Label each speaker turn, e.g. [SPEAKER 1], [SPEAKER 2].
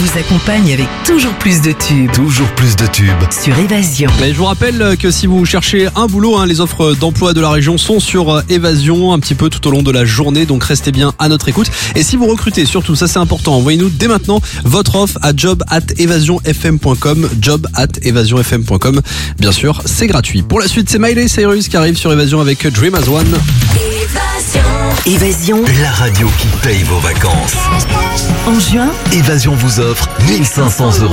[SPEAKER 1] vous accompagne avec toujours plus de tubes.
[SPEAKER 2] Toujours plus de tubes.
[SPEAKER 1] Sur Évasion.
[SPEAKER 3] Mais je vous rappelle que si vous cherchez un boulot, les offres d'emploi de la région sont sur Évasion un petit peu tout au long de la journée, donc restez bien à notre écoute. Et si vous recrutez, surtout, ça c'est important, envoyez-nous dès maintenant votre offre à job@evasionfm.com, job@evasionfm.com. Bien sûr, c'est gratuit. Pour la suite, c'est Miley Cyrus qui arrive sur Évasion avec Dream as One.
[SPEAKER 1] Évasion.
[SPEAKER 2] La radio qui paye vos vacances.
[SPEAKER 1] En juin,
[SPEAKER 2] Évasion vous offre 1 500 €